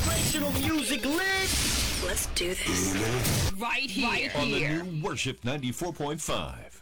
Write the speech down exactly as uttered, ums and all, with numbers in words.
Inspirational music lit. Let's do this. Right here. On the new Worship ninety-four point five.